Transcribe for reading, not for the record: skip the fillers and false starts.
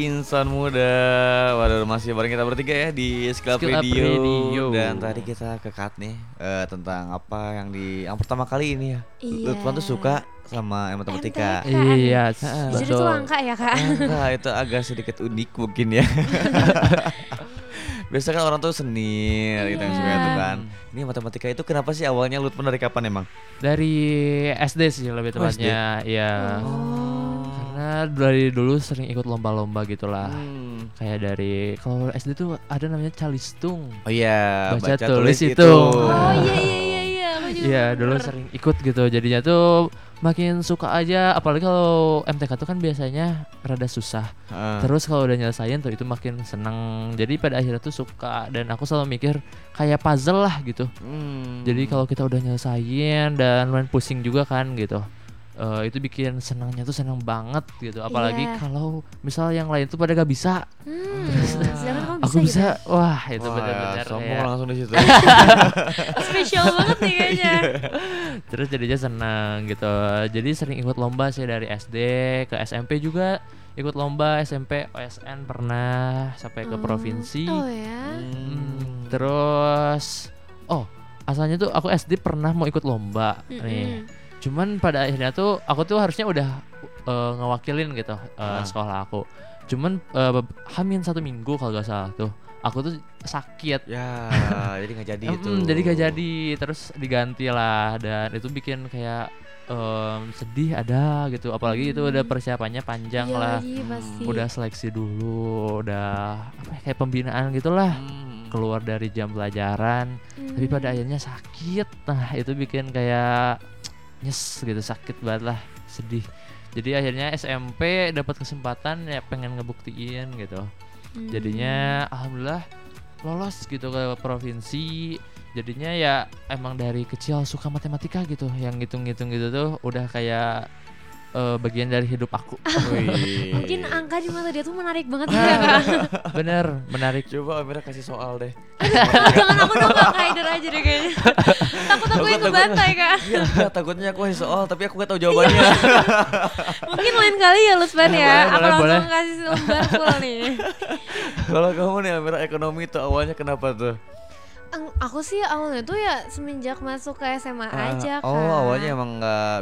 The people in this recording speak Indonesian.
Insan muda, waduh masih bareng kita bertiga ya di Skill Up Skill Up Radio. Radio. Dan tadi kita ke cut nih tentang apa yang pertama kali ini ya. Iya. Lutfan tuh suka sama matematika. MTK. Iya, Jujur itu betul. langka ya kak. Enggak, itu agak sedikit unik mungkin ya. Biasa kan orang tuh seni gitu yang suka Iya. itu kan. Ini matematika itu kenapa sih awalnya Lutfan dari kapan emang? Dari SD sih lebih Oh, tepatnya, ya. Oh. Karena dari dulu sering ikut lomba-lomba gitulah. Hmm. Kayak dari kalau SD tuh ada namanya calistung. Oh iya, Baca tulis itu. Oh iya. Aku juga Iya, dulu bener. sering ikut gitu. Jadinya tuh makin suka aja, apalagi kalau MTK tuh kan biasanya rada susah. Heeh. Terus kalau udah nyelesain tuh itu makin seneng. Jadi pada akhirnya tuh suka, dan aku selalu mikir kayak puzzle lah gitu. Jadi kalau kita udah nyelesain dan lumayan pusing juga kan gitu, itu bikin senangnya tuh senang banget gitu. Apalagi Iya. kalau misal yang lain tuh pada gak bisa, Sedangkan kamu aku gitu bisa. ya? Wah itu Wah, benar-benar sombong kayak. langsung di situ. Spesial banget nih kayaknya. Terus jadinya senang gitu. Jadi sering ikut lomba sih dari SD ke SMP juga. Ikut lomba SMP OSN pernah sampai ke provinsi. Oh ya. Terus asalnya tuh aku SD pernah mau ikut lomba nih. Cuman pada akhirnya tuh aku tuh harusnya udah ngewakilin gitu sekolah aku. Cuman hamin 1 minggu kalau gak salah tuh aku tuh sakit. Ya, jadi nggak jadi itu. Jadi gak jadi, terus diganti lah, dan itu bikin kayak sedih ada gitu. Apalagi itu udah persiapannya panjang Iya lah. lagi pasti. Udah seleksi dulu, udah apa ya, kayak pembinaan gitulah. Keluar dari jam pelajaran, tapi pada akhirnya sakit. Nah itu bikin kayak nyes gitu, sakit banget lah, sedih. Jadi akhirnya SMP dapat kesempatan ya, pengen ngebuktiin gitu. Jadinya alhamdulillah lolos gitu ke provinsi. Jadinya ya emang dari kecil suka matematika gitu, yang ngitung-ngitung gitu tuh udah kayak bagian dari hidup aku. Wih. Mungkin angka di mata dia tuh menarik banget ya kak. Bener, menarik. Coba Amira kasih soal deh. Jangan aku dong kak, Kaider aja deh kayaknya. Takut aku yang ngebantai kak. Iya, takutnya aku kasih soal tapi aku nggak tahu jawabannya. Mungkin lain kali ya Lutfan ya. Aku boleh. langsung kasih lembar full nih. Kalau kamu nih Amira, ekonomi itu awalnya kenapa tuh? Aku sih awalnya tuh ya semenjak masuk ke SMA aja kak. Oh, awalnya emang nggak